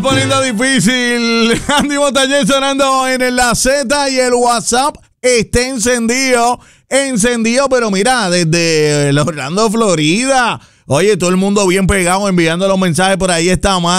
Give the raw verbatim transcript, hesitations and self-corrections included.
Poniendo difícil. Andy Montañez sonando en la Z y el WhatsApp está encendido. Encendido, pero mira, desde Orlando, Florida. Oye, todo el mundo bien pegado enviando los mensajes por ahí. Está más.